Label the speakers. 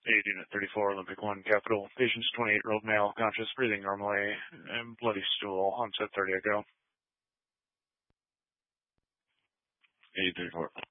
Speaker 1: Unit 34, Olympic 1, Capital. Patient's 28-year-old male, conscious, breathing normally, and bloody stool. Onset 30 ago. 834.